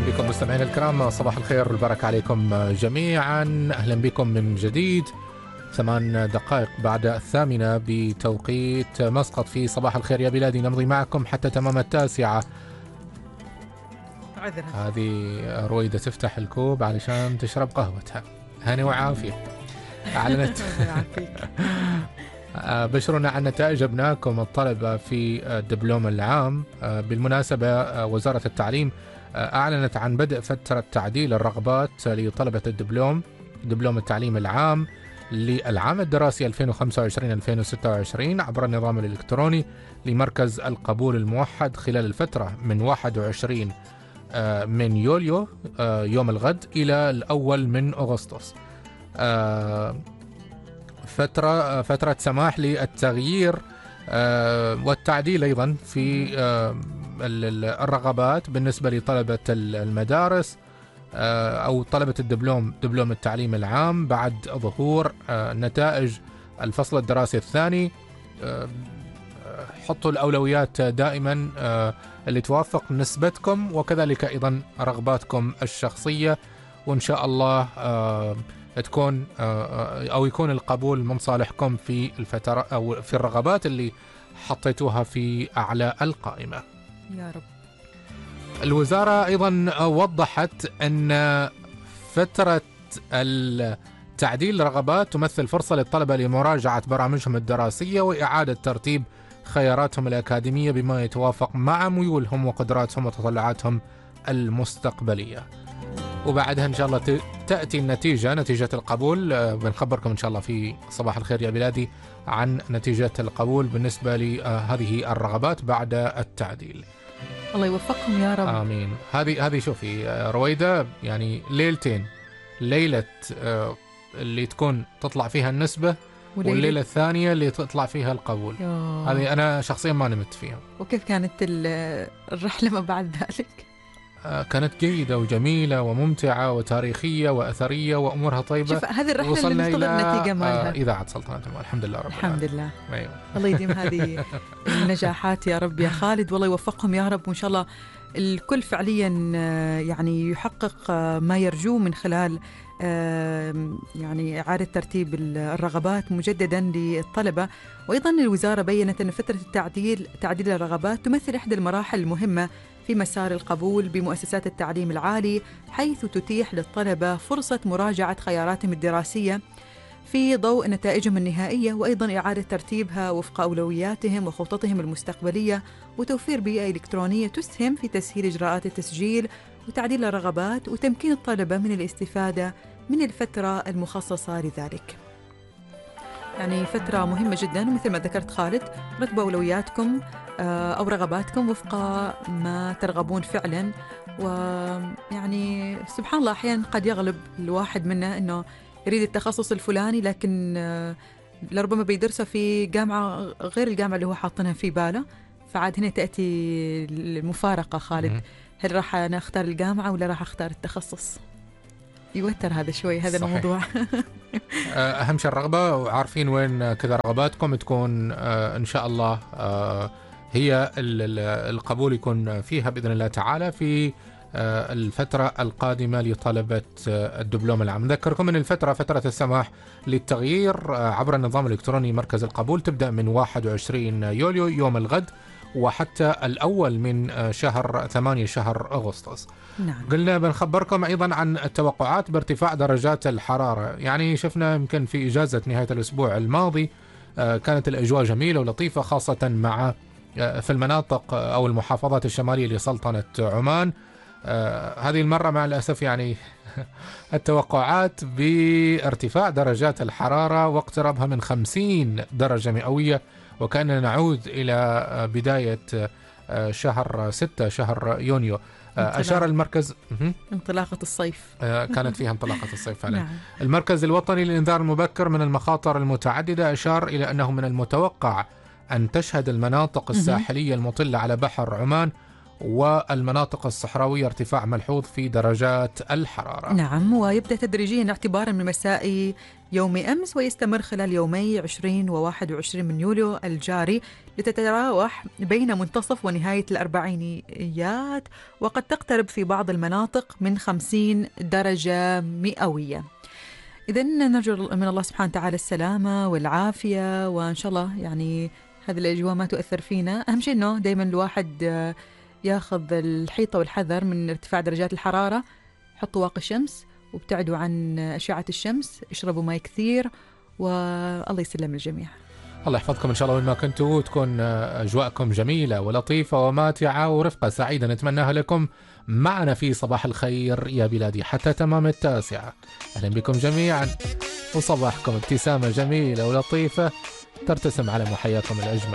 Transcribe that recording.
بكم مستمعينا الكرام، صباح الخير والبركة عليكم جميعا. أهلا بكم من جديد. 8 دقائق بعد 8 بتوقيت مسقط في صباح الخير يا بلادي، نمضي معكم حتى تمام 9. هذه رويدة تفتح الكوب علشان تشرب قهوتها. هاني وعافية. أعلنت بشرنا عن نتائج أبنائكم الطلبة في الدبلوم العام. بالمناسبة وزارة التعليم أعلنت عن بدء فترة تعديل الرغبات لطلبة دبلوم التعليم العام للعام الدراسي 2025-2026 عبر النظام الإلكتروني لمركز القبول الموحد خلال الفترة من 21 من يوليو يوم الغد إلى الأول من أغسطس. فترة سماح للتغيير والتعديل أيضا في الرغبات بالنسبة لطلبة المدارس أو طلبة دبلوم التعليم العام بعد ظهور نتائج الفصل الدراسي الثاني. حطوا الأولويات دائما اللي توافق نسبتكم وكذلك أيضا رغباتكم الشخصية، وإن شاء الله تكون أو يكون القبول من صالحكم في الفترة أو في الرغبات اللي حطيتوها في أعلى القائمة يا رب. الوزارة أيضا وضحت أن فترة تعديل الرغبات تمثل فرصة للطلبة لمراجعة برامجهم الدراسية وإعادة ترتيب خياراتهم الأكاديمية بما يتوافق مع ميولهم وقدراتهم وتطلعاتهم المستقبلية. وبعدها إن شاء الله تأتي نتيجة القبول. بنخبركم إن شاء الله في صباح الخير يا بلادي عن نتيجة القبول بالنسبة لهذه الرغبات بعد التعديل. الله يوفقهم يا رب. آمين. هذه شوفي رويدة، يعني ليلتين، ليلة اللي تكون تطلع فيها النسبة والليلة الثانية اللي تطلع فيها القبول. هذه أنا شخصيا ما نمت فيها. وكيف كانت الرحلة ما بعد ذلك؟ كانت جيدة وجميلة وممتعة وتاريخية وأثرية وأمورها طيبة. شوف هذه الرحلة اللي ننتظر النتيجة مالها. إذاعة سلطنة الحمد لله رب الحمد لله. أيوة. الله يديم هذه النجاحات يا رب يا خالد، والله يوفقهم يا رب، وإن شاء الله الكل فعليا يعني يحقق ما يرجوه من خلال يعني إعادة ترتيب الرغبات مجددا للطلبة. وأيضا الوزارة بيّنت أن فترة تعديل الرغبات تمثل إحدى المراحل المهمة في مسار القبول بمؤسسات التعليم العالي، حيث تتيح للطلبة فرصة مراجعة خياراتهم الدراسية في ضوء نتائجهم النهائية، وأيضا إعادة ترتيبها وفق أولوياتهم وخططهم المستقبلية، وتوفير بيئة إلكترونية تسهم في تسهيل إجراءات التسجيل وتعديل الرغبات وتمكين الطلبة من الاستفادة من الفترة المخصصة لذلك. يعني فترة مهمة جدا، ومثل ما ذكرت خالد رتبوا أولوياتكم أو رغباتكم وفق ما ترغبون فعلا. ويعني سبحان الله أحيانا قد يغلب الواحد منا أنه يريد التخصص الفلاني، لكن لربما بيدرسه في جامعة غير الجامعة اللي هو حاطنها في باله، فعاد هنا تأتي المفارقة. خالد، هل راح أنا أختار الجامعة ولا راح أختار التخصص؟ يوتر هذا شوي هذا صحيح. الموضوع أهم شيء الرغبة، وعارفين وين كذا رغباتكم تكون إن شاء الله هي القبول يكون فيها بإذن الله تعالى في الفترة القادمة لطلبة الدبلوم العام. نذكركم أن فترة السماح للتغيير عبر النظام الإلكتروني مركز القبول تبدأ من 21 يوليو يوم الغد وحتى الأول من شهر 8 شهر أغسطس. نعم. قلنا بنخبركم أيضا عن التوقعات بارتفاع درجات الحرارة. يعني شفنا يمكن في إجازة نهاية الأسبوع الماضي كانت الأجواء جميلة ولطيفة، خاصة مع في المناطق أو المحافظات الشمالية لسلطنة عمان. هذه المرة مع الأسف يعني التوقعات بارتفاع درجات الحرارة واقترابها من 50 درجة مئوية، وكأننا نعود إلى بداية شهر 6 شهر يونيو. أشار المركز انطلاقة الصيف كانت فيها انطلاقة الصيف فعلا. نعم. المركز الوطني للإنذار المبكر من المخاطر المتعددة أشار إلى أنه من المتوقع أن تشهد المناطق الساحلية المطلة على بحر عمان والمناطق الصحراوية ارتفاع ملحوظ في درجات الحرارة. نعم، ويبدأ تدريجيا اعتبارا من مساء يوم أمس ويستمر خلال يومي 20 و21 من يوليو الجاري، لتتراوح بين منتصف ونهاية الأربعينيات، وقد تقترب في بعض المناطق من 50 درجة مئوية. إذن نرجو من الله سبحانه وتعالى السلامة والعافية، وإن شاء الله يعني هذه الأجواء ما تؤثر فينا. أهم شيء أنه دايما الواحد ياخذ الحيطة والحذر من ارتفاع درجات الحرارة، حطوا واقي الشمس وابتعدوا عن أشعة الشمس، اشربوا ماء كثير، والله يسلم الجميع. الله يحفظكم إن شاء الله وين ما كنتوا، تكون أجواءكم جميلة ولطيفة وماتعة ورفقة سعيدة نتمناها لكم معنا في صباح الخير يا بلادي حتى تمام 9. أهلا بكم جميعا، وصباحكم ابتسامة جميلة ولطيفة ترتسم على محياكم الأجمل.